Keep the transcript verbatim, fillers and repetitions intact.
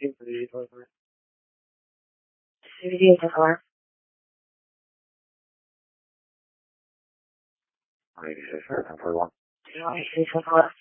seventy-eight twenty-four. seventy-eight twenty-four. eighty-six, ten forty-one. eighty-six twenty-four.